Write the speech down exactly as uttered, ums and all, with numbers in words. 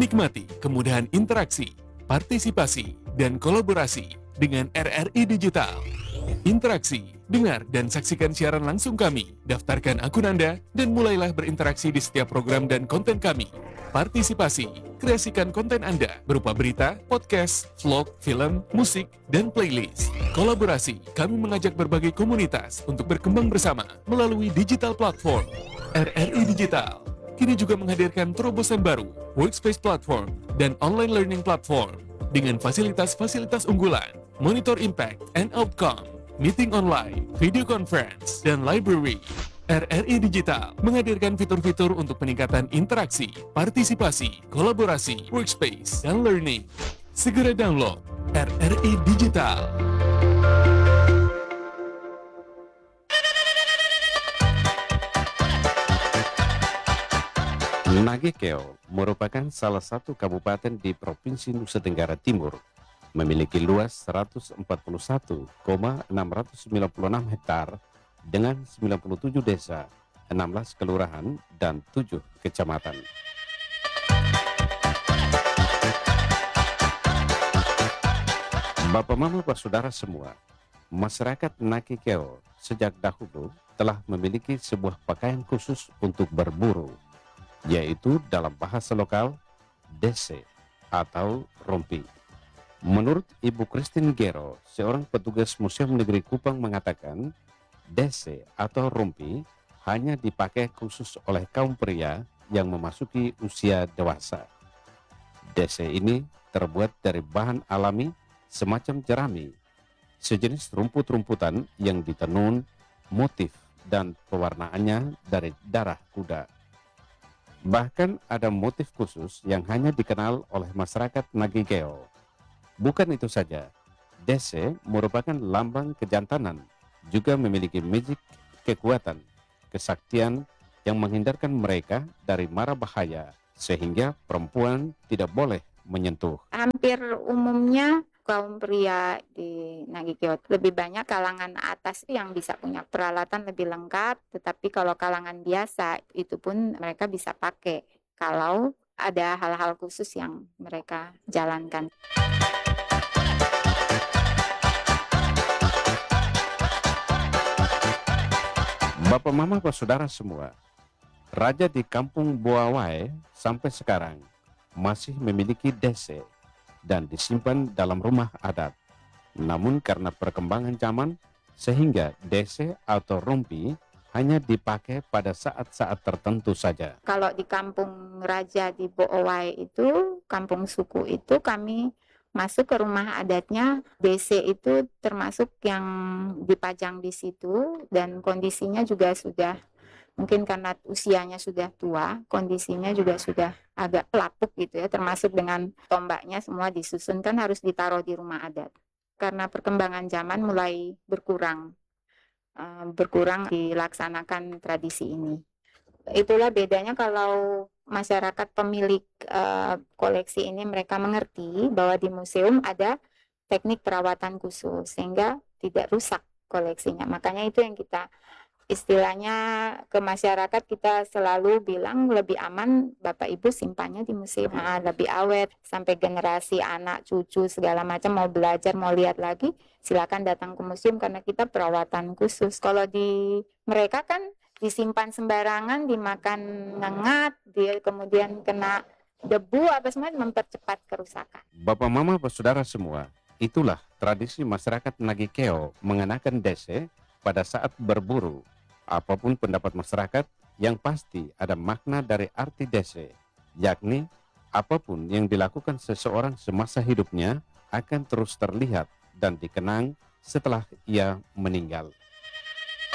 Nikmati kemudahan interaksi, partisipasi, dan kolaborasi dengan R R I Digital. Interaksi, dengar dan saksikan siaran langsung kami, daftarkan akun Anda, dan mulailah berinteraksi di setiap program dan konten kami. Partisipasi, kreasikan konten Anda berupa berita, podcast, vlog, film, musik, dan playlist. Kolaborasi, kami mengajak berbagai komunitas untuk berkembang bersama melalui digital platform. R R I Digital kini juga menghadirkan terobosan baru, workspace platform, dan online learning platform dengan fasilitas-fasilitas unggulan, monitor impact and outcome, meeting online, video conference, dan library. R R I Digital menghadirkan fitur-fitur untuk peningkatan interaksi, partisipasi, kolaborasi, workspace, dan learning. Segera download R R I Digital. Nagekeo merupakan salah satu kabupaten di Provinsi Nusa Tenggara Timur, memiliki luas seratus empat puluh satu koma enam sembilan enam hektar dengan sembilan puluh tujuh desa, enam belas kelurahan, dan tujuh kecamatan. Bapak, Mama, Pak, Saudara semua, masyarakat Nagekeo sejak dahulu telah memiliki sebuah pakaian khusus untuk berburu, yaitu dalam bahasa lokal dese atau rompi. Menurut Ibu Christine Gero, seorang petugas Museum Negeri Kupang, mengatakan dese atau rompi hanya dipakai khusus oleh kaum pria yang memasuki usia dewasa. Dese ini terbuat dari bahan alami semacam jerami, sejenis rumput-rumputan yang ditenun, motif dan pewarnaannya dari darah kuda. Bahkan ada motif khusus yang hanya dikenal oleh masyarakat Nagekeo. Bukan itu saja, dese merupakan lambang kejantanan, juga memiliki magic, kekuatan, kesaktian yang menghindarkan mereka dari mara bahaya, sehingga perempuan tidak boleh menyentuh. Hampir umumnya kaum pria di Nagekeo lebih banyak kalangan atas yang bisa punya peralatan lebih lengkap, tetapi kalau kalangan biasa itu pun mereka bisa pakai kalau ada hal-hal khusus yang mereka jalankan. Bapak, Mama, Pak, Saudara semua, raja di kampung Boawai sampai sekarang masih memiliki dese dan disimpan dalam rumah adat. Namun karena perkembangan zaman, sehingga dese atau rompi hanya dipakai pada saat-saat tertentu saja. Kalau di kampung raja di Boawai itu, kampung suku itu, kami masuk ke rumah adatnya, dese itu termasuk yang dipajang di situ, dan kondisinya juga sudah, mungkin karena usianya sudah tua, kondisinya juga sudah agak lapuk gitu ya, termasuk dengan tombaknya semua disusun, kan harus ditaruh di rumah adat. Karena perkembangan zaman mulai berkurang, uh, berkurang dilaksanakan tradisi ini. Itulah bedanya kalau masyarakat pemilik uh, koleksi ini, mereka mengerti bahwa di museum ada teknik perawatan khusus, sehingga tidak rusak koleksinya. Makanya itu yang kita istilahnya ke masyarakat, kita selalu bilang lebih aman Bapak Ibu simpannya di museum, nah, lebih awet sampai generasi anak cucu segala macam mau belajar, mau lihat lagi, silakan datang ke museum karena kita perawatan khusus. Kalau di mereka kan disimpan sembarangan, dimakan ngengat, dia kemudian kena debu apa semua, mempercepat kerusakan. Bapak, Mama, Pak, Saudara semua, itulah tradisi masyarakat Nagekeo mengenakan dese pada saat berburu. Apapun pendapat masyarakat, yang pasti ada makna dari arti dese, yakni apapun yang dilakukan seseorang semasa hidupnya akan terus terlihat dan dikenang setelah ia meninggal.